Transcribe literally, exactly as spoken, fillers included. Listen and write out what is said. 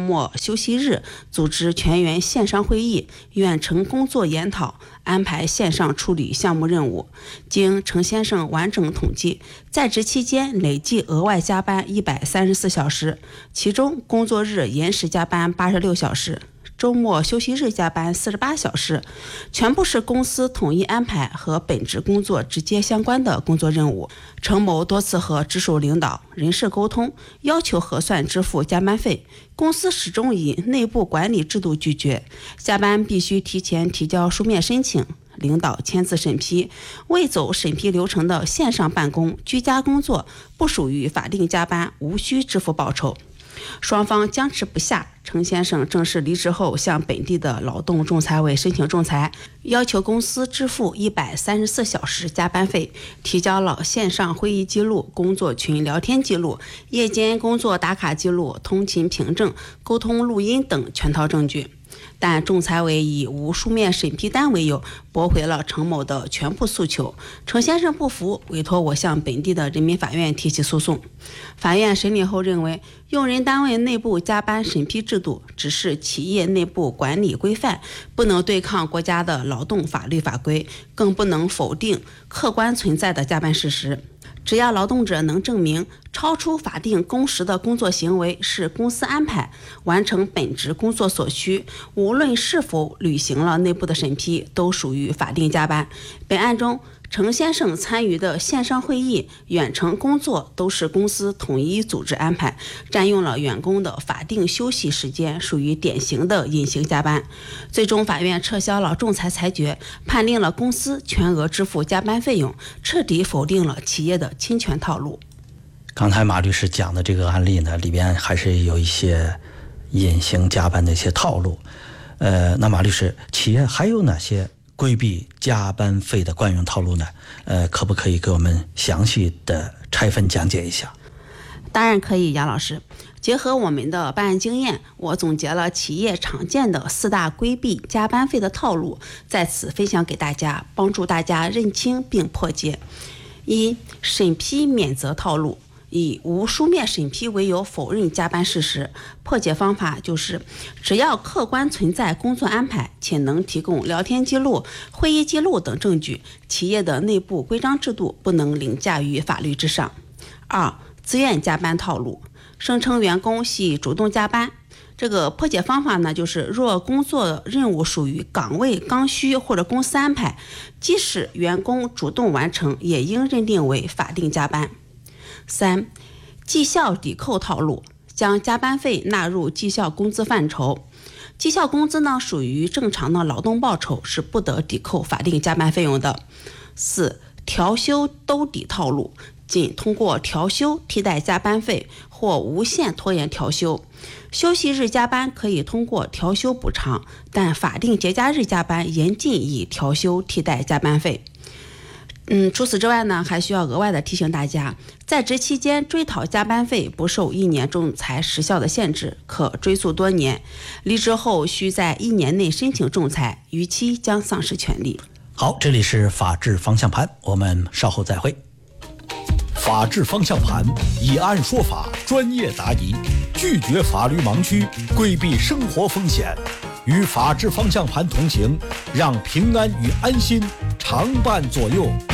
末休息日组织全员线上会议、远程工作研讨，安排线上处理项目任务。经程先生完整统计，在职期间累计额外加班一百三十四小时，其中工作日延时加班八十六小时，周末休息日加班四十八小时，全部是公司统一安排和本职工作直接相关的工作任务。程某多次和直属领导、人事沟通，要求核算支付加班费，公司始终以内部管理制度拒绝，加班必须提前提交书面申请，领导签字审批。未走审批流程的线上办公、居家工作不属于法定加班，无需支付报酬。双方僵持不下，程先生正式离职后向本地的劳动仲裁委申请仲裁，要求公司支付一百三十四小时加班费，提交了线上会议记录、工作群聊天记录、夜间工作打卡记录、通勤凭证、沟通录音等全套证据。但仲裁委以无书面审批单为由，驳回了程某的全部诉求。程先生不服，委托我向本地的人民法院提起诉讼。法院审理后认为，用人单位内部加班审批制度只是企业内部管理规范，不能对抗国家的劳动法律法规，更不能否定客观存在的加班事实。只要劳动者能证明超出法定工时的工作行为是公司安排，完成本职工作所需，无论是否履行了内部的审批，都属于法定加班。本案中，程先生参与的线上会议、远程工作都是公司统一组织安排，占用了员工的法定休息时间，属于典型的隐形加班。最终法院撤销了仲裁裁决，判令了公司全额支付加班费用，彻底否定了企业的侵权套路。 刚才马律师讲的这个案例呢，里边还是有一些隐形加班的一些套路。呃，那马律师，企业还有哪些规避加班费的惯用套路呢？呃，可不可以给我们详细的拆分讲解一下？ 当然可以，杨老师。结合我们的办案经验，我总结了企业常见的四大规避加班费的套路，在此分享给大家，帮助大家认清并破解。一、审批免责套路。以无书面审批为由否认加班事实。破解方法就是，只要客观存在工作安排，且能提供聊天记录、会议记录等证据，企业的内部规章制度不能凌驾于法律之上。二、自愿加班套路，声称员工系主动加班。这个破解方法呢，就是若工作任务属于岗位刚需或者公司安排，即使员工主动完成，也应认定为法定加班。三、绩效抵扣套路，将加班费纳入绩效工资范畴。绩效工资呢，属于正常的劳动报酬，是不得抵扣法定加班费用的。四、调休兜底套路，仅通过调休替代加班费或无限拖延调休。休息日加班可以通过调休补偿，但法定节假日加班严禁以调休替代加班费。嗯，除此之外呢，还需要额外的提醒大家，在职期间追讨加班费不受一年仲裁时效的限制，可追诉多年。离职后需在一年内申请仲裁，逾期将丧失权利。 好，这里是法治方向盘，我们稍后再会。 法治方向盘，以案说法，专业答疑，拒绝法律盲区，规避生活风险。与法治方向盘同行，让平安与安心常伴左右。